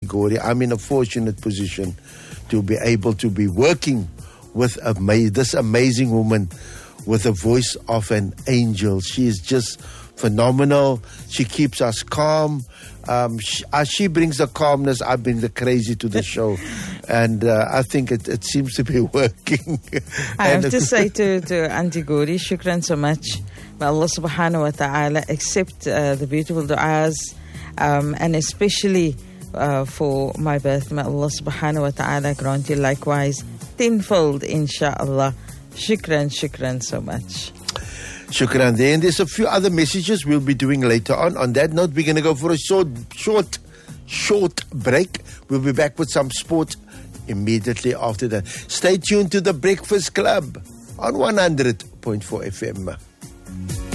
Gori. I'm in a fortunate position to be able to be working with this amazing woman with the voice of an angel. She is just phenomenal. She keeps us calm. She brings the calmness, I bring the crazy to the show. And I think it seems to be working. I have to say to Auntie Gori, shukran so much. May Allah subhanahu wa ta'ala accept the beautiful du'as, and especially for my birth. May Allah subhanahu wa ta'ala grant you likewise tenfold, inshallah. Shukran so much. Shukran. Then there's a few other messages we'll be doing later on. On that note, we're going to go for a short break. We'll be back with some sport immediately after that. Stay tuned to the Breakfast Club on 100.4 FM.